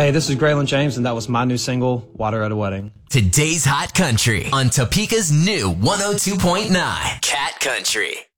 Hey, this is Graylin James, and that was my new single, Water at a Wedding. Today's Hot Country on Topeka's new 102.9 Cat Country.